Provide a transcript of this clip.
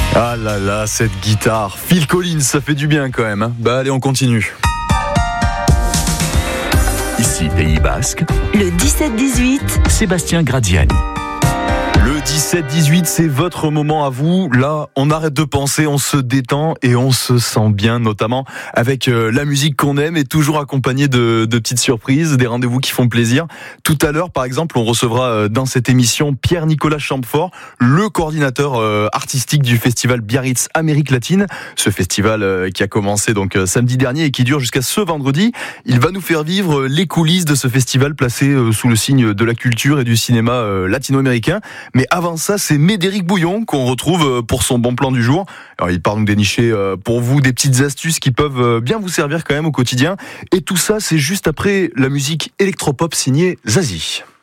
Ah là là, cette guitare. Phil Collins, ça fait du bien quand même. Bah allez, on continue. Ici Pays Basque, Le 17-18, Sébastien Gradiani. Le 17-18, c'est votre moment à vous. Là, on arrête de penser, on se détend et on se sent bien, notamment avec la musique qu'on aime et toujours accompagné de petites surprises, des rendez-vous qui font plaisir. Tout à l'heure, par exemple, on recevra dans cette émission Pierre-Nicolas Champfort, le coordinateur artistique du festival Biarritz Amérique Latine. Ce festival qui a commencé donc samedi dernier et qui dure jusqu'à ce vendredi. Il va nous faire vivre les coulisses de ce festival placé sous le signe de la culture et du cinéma latino-américain. Mais avant ça, c'est Médéric Bouillon qu'on retrouve pour son bon plan du jour. Alors, il part nous dénicher pour vous des petites astuces qui peuvent bien vous servir quand même au quotidien. Et tout ça, c'est juste après la musique électropop signée Zazie.